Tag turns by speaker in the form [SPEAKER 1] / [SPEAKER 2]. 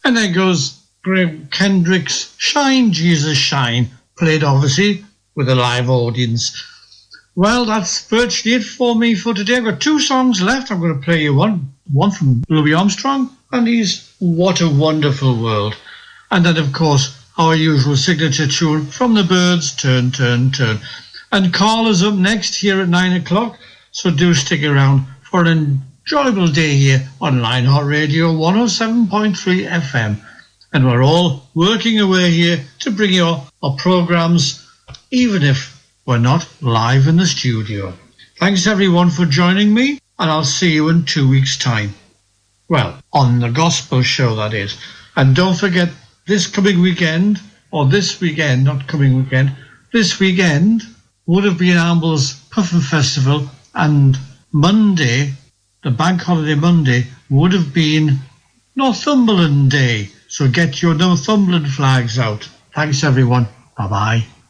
[SPEAKER 1] And then goes Graham Kendrick's Shine, Jesus Shine, played obviously with a live audience. Well, that's virtually it for me for today. I've got 2 songs left. I'm going to play you one from Louis Armstrong and his What a Wonderful World. And then, of course, our usual signature tune from the Byrds, Turn, Turn, Turn. And Carl is up next here at 9 o'clock, so do stick around for an enjoyable day here on Lionheart Radio 107.3 FM. And we're all working away here to bring you our programmes, even if we're not live in the studio. Thanks everyone for joining me, and I'll see you in 2 weeks' time. Well, on the gospel show, that is. And don't forget, this weekend would have been Amble's Puffin Festival, and Monday, the bank holiday Monday, would have been Northumberland Day. So get your Northumberland flags out. Thanks everyone. Bye-bye.